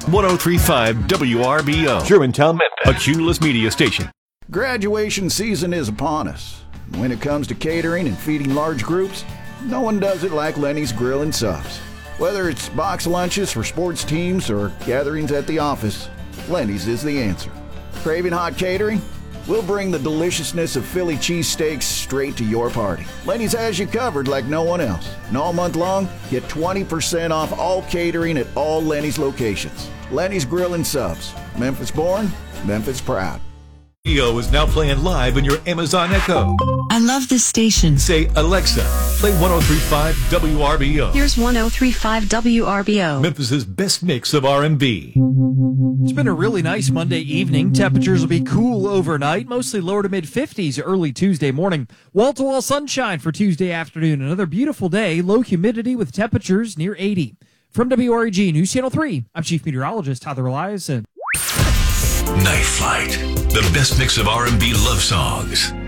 1035 WRBO. Germantown, Memphis. A Cumulus Media Station. Graduation season is upon us. When it comes to catering and feeding large groups, no one does it like Lenny's Grill and Subs. Whether it's box lunches for sports teams or gatherings at the office, Lenny's is the answer. Craving hot catering? We'll bring the deliciousness of Philly cheesesteaks straight to your party. Lenny's has you covered like no one else. And all month long, get 20% off all catering at all Lenny's locations. Lenny's Grill and Subs. Memphis born, Memphis proud. WRBO is now playing live in your Amazon Echo. I love this station. Say, Alexa, play 1035 WRBO. Here's 1035 WRBO. Memphis's best mix of R&B. It's been a really nice Monday evening. Temperatures will be cool overnight, mostly lower to mid-50s early Tuesday morning. Wall-to-wall sunshine for Tuesday afternoon. Another beautiful day, low humidity with temperatures near 80. From WREG News Channel 3, I'm Chief Meteorologist Tyler Eliason. Night Flight, the best mix of R&B love songs.